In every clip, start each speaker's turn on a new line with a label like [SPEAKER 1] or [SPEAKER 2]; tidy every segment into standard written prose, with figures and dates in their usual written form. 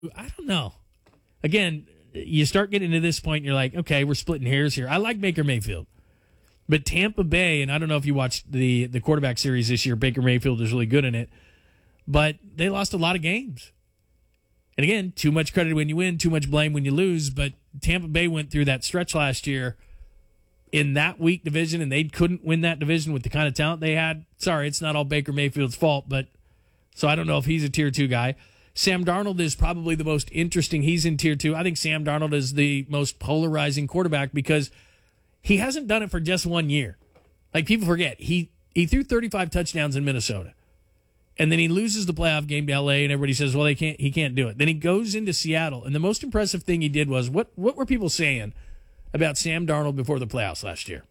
[SPEAKER 1] I don't know. Again, you start getting to this point, and you're like, okay, we're splitting hairs here. I like Baker Mayfield. But Tampa Bay, and I don't know if you watched the quarterback series this year, Baker Mayfield is really good in it, but they lost a lot of games. And again, too much credit when you win, too much blame when you lose, but Tampa Bay went through that stretch last year in that weak division, and they couldn't win that division with the kind of talent they had. Sorry, it's not all Baker Mayfield's fault, but so I don't know if he's a tier 2 guy. Sam Darnold is probably the most interesting. He's in tier 2. I think Sam Darnold is the most polarizing quarterback because he hasn't done it for just 1 year. Like, people forget, he threw 35 touchdowns in Minnesota. And then he loses the playoff game to LA, and everybody says, well, he can't do it. Then he goes into Seattle, and the most impressive thing he did was, what were people saying about Sam Darnold before the playoffs last year?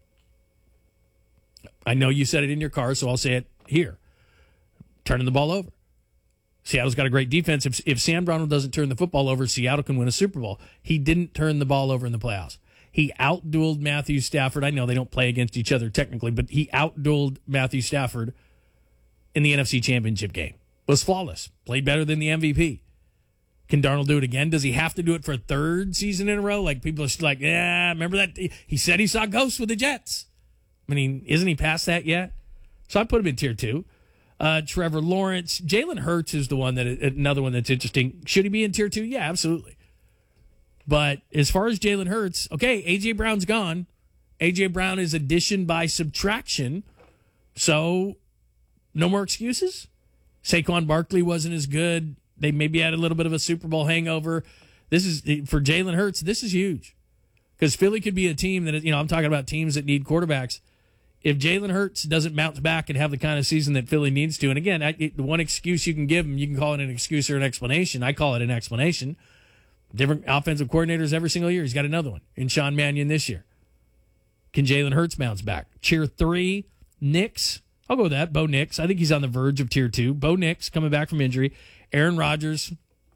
[SPEAKER 1] I know you said it in your car, so I'll say it here. Turning the ball over. Seattle's got a great defense. If Sam Darnold doesn't turn the football over, Seattle can win a Super Bowl. He didn't turn the ball over in the playoffs. He outdueled Matthew Stafford. I know they don't play against each other technically, but he outdueled Matthew Stafford in the NFC Championship game. Was flawless. Played better than the MVP. Can Darnold do it again? Does he have to do it for a third season in a row? Like, people are like, yeah, remember that? He said he saw ghosts with the Jets. I mean, isn't he past that yet? So I put him in tier 2. Trevor Lawrence. Jalen Hurts is the one another one that's interesting. Should he be in tier 2? Yeah, absolutely. But as far as Jalen Hurts, okay, A.J. Brown's gone. A.J. Brown is addition by subtraction. So no more excuses. Saquon Barkley wasn't as good. They maybe had a little bit of a Super Bowl hangover. This is, for Jalen Hurts, this is huge. Because Philly could be a team that, I'm talking about teams that need quarterbacks. If Jalen Hurts doesn't bounce back and have the kind of season that Philly needs to, and again, the one excuse you can give him, you can call it an excuse or an explanation. I call it an explanation. Different offensive coordinators every single year. He's got another one in Sean Mannion this year. Can Jalen Hurts bounce back? Tier 3, Knicks. I'll go with that. Bo Nix. I think he's on the verge of tier 2. Bo Nix coming back from injury. Aaron Rodgers.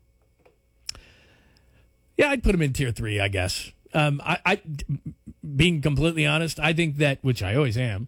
[SPEAKER 1] Yeah, I'd put him in tier 3, I guess. I being completely honest, I think that, which I always am,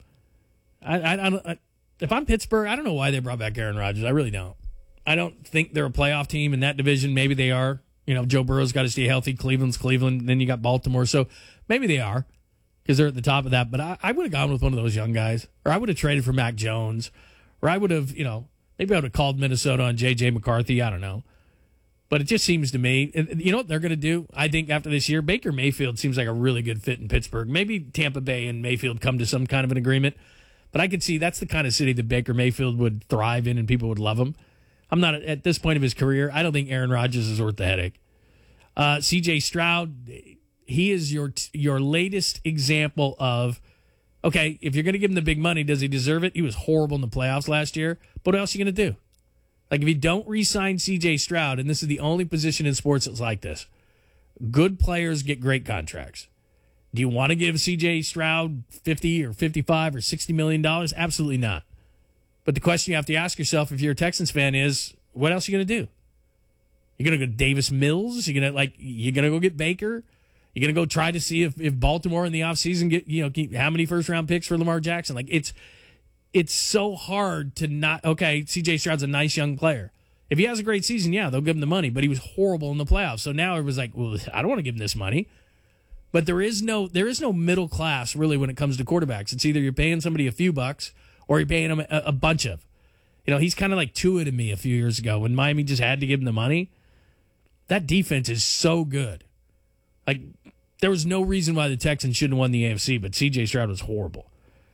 [SPEAKER 1] if I'm Pittsburgh, I don't know why they brought back Aaron Rodgers. I really don't. I don't think they're a playoff team in that division. Maybe they are. Joe Burrow's got to stay healthy. Cleveland's Cleveland. Then you got Baltimore. So maybe they are because they're at the top of that. But I would have gone with one of those young guys. Or I would have traded for Mac Jones. Or I would have, maybe I would have called Minnesota on J.J. McCarthy. I don't know. But it just seems to me, you know what they're going to do? I think after this year, Baker Mayfield seems like a really good fit in Pittsburgh. Maybe Tampa Bay and Mayfield come to some kind of an agreement. But I could see that's the kind of city that Baker Mayfield would thrive in and people would love him. I'm not, at this point of his career, I don't think Aaron Rodgers is worth the headache. C.J. Stroud, he is your latest example of, okay, if you're going to give him the big money, does he deserve it? He was horrible in the playoffs last year. But what else are you going to do? Like, if you don't re-sign C.J. Stroud, and this is the only position in sports that's like this, good players get great contracts. Do you want to give C.J. Stroud 50 or 55 or $60 million? Absolutely not. But the question you have to ask yourself if you're a Texans fan is, what else are you going to do? You're going to go Davis Mills? You're going to go get Baker? You're going to go try to see if Baltimore in the offseason get how many first-round picks for Lamar Jackson? Like, it's so hard to not, okay, C.J. Stroud's a nice young player. If he has a great season, yeah, they'll give him the money, but he was horrible in the playoffs. So now it was like, well, I don't want to give him this money. But there is no middle class, really, when it comes to quarterbacks. It's either you're paying somebody a few bucks or you're paying them a bunch of. He's kind of like Tua to me a few years ago when Miami just had to give him the money. That defense is so good. Like, there was no reason why the Texans shouldn't have won the AFC, but C.J. Stroud was horrible.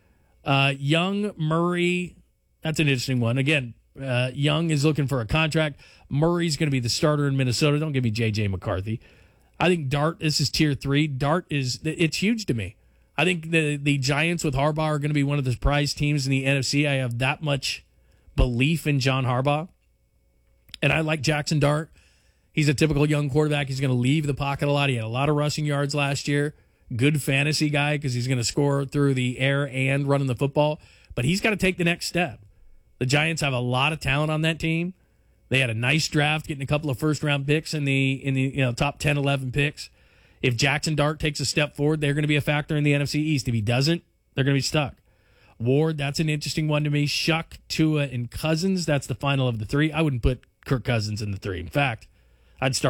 [SPEAKER 1] Young, Murray, that's an interesting one. Again, Young is looking for a contract. Murray's going to be the starter in Minnesota. Don't give me J.J. McCarthy. I think Dart, this is tier 3. Dart it's huge to me. I think the Giants with Harbaugh are going to be one of the surprise teams in the NFC. I have that much belief in John Harbaugh. And I like Jackson Dart. He's a typical young quarterback. He's going to leave the pocket a lot. He had a lot of rushing yards last year. Good fantasy guy because he's going to score through the air and running the football. But he's got to take the next step. The Giants have a lot of talent on that team. They had a nice draft, getting a couple of first-round picks in the top 10, 11 picks. If Jackson Dart takes a step forward, they're going to be a factor in the NFC East. If he doesn't, they're going to be stuck. Ward, that's an interesting one to me. Shuck, Tua, and Cousins, that's the final of the 3. I wouldn't put Kirk Cousins in the 3. In fact, I'd start